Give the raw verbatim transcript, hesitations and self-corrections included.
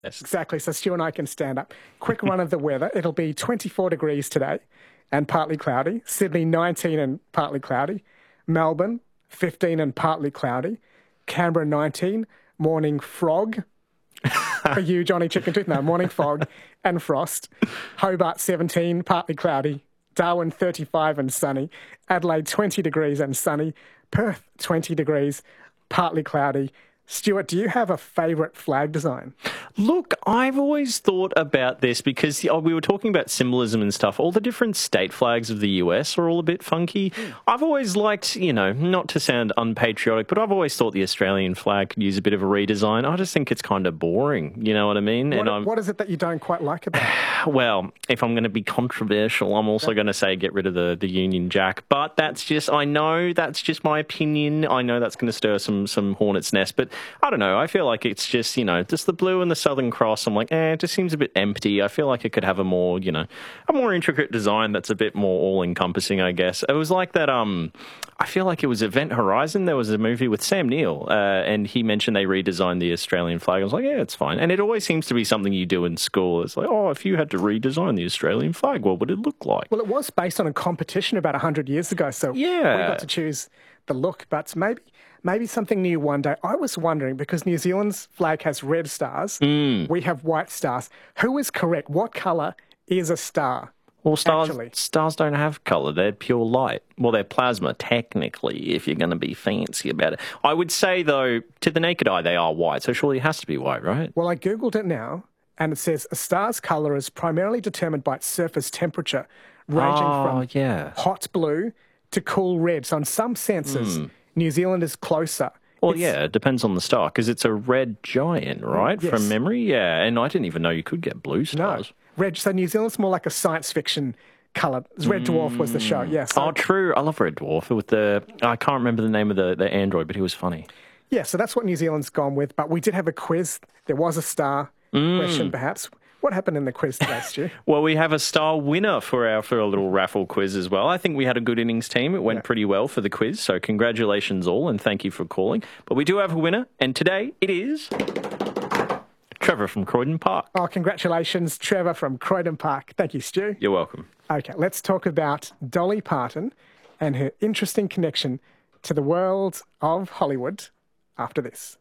Yes. Exactly. So Stu and I can stand up. Quick run of the weather. It'll be twenty-four degrees today and partly cloudy. Sydney, nineteen and partly cloudy. Melbourne, fifteen and partly cloudy. Canberra, nineteen. Morning frog. For you, Johnny Chicken Tooth. No, morning fog and frost. Hobart, seventeen, partly cloudy. Darwin, thirty-five and sunny. Adelaide, twenty degrees and sunny. Perth, twenty degrees, partly cloudy. Stuart, do you have a favourite flag design? Look, I've always thought about this because oh, we were talking about symbolism and stuff. All the different state flags of the U S are all a bit funky. Mm. I've always liked, you know, not to sound unpatriotic, but I've always thought the Australian flag could use a bit of a redesign. I just think it's kind of boring, you know what I mean? What, and I'm, what is it that you don't quite like about it? Well, if I'm going to be controversial, I'm also yeah. going to say get rid of the, the Union Jack. But that's just, I know that's just my opinion. I know that's going to stir some, some hornet's nest, but I don't know. I feel like it's just, you know, just the blue and the Southern Cross. I'm like, eh, it just seems a bit empty. I feel like it could have a more, you know, a more intricate design that's a bit more all-encompassing, I guess. It was like that, um, I feel like it was Event Horizon. There was a movie with Sam Neill, uh, and he mentioned they redesigned the Australian flag. I was like, yeah, it's fine. And it always seems to be something you do in school. It's like, oh, if you had to redesign the Australian flag, what would it look like? Well, it was based on a competition about one hundred years ago, so yeah. we got to choose the look, but maybe... Maybe something new one day. I was wondering, because New Zealand's flag has red stars, mm. we have white stars. Who is correct? What colour is a star? Well, stars, actually? stars don't have colour. They're pure light. Well, they're plasma, technically, if you're going to be fancy about it. I would say, though, to the naked eye, they are white, so surely it has to be white, right? Well, I Googled it now, and it says a star's colour is primarily determined by its surface temperature, ranging oh, from yeah. hot blue to cool red. So in some senses... Mm. New Zealand is closer. Well, it's, yeah, it depends on the star, because it's a red giant, right, yes. from memory? Yeah, and I didn't even know you could get blue stars. No, red. So New Zealand's more like a science fiction colour. Red Dwarf was the show, yes. Yeah, so. Oh, true. I love Red Dwarf. With the I can't remember the name of the, the android, but he was funny. Yeah, so that's what New Zealand's gone with, but we did have a quiz. There was a star mm. question, perhaps. What happened in the quiz today, Stu? Well, we have a star winner for our for a little raffle quiz as well. I think we had a good innings team. It went yeah. pretty well for the quiz, so congratulations all, and thank you for calling. But we do have a winner, and today it is Trevor from Croydon Park. Oh, congratulations, Trevor from Croydon Park. Thank you, Stu. You're welcome. Okay, let's talk about Dolly Parton and her interesting connection to the world of Hollywood after this.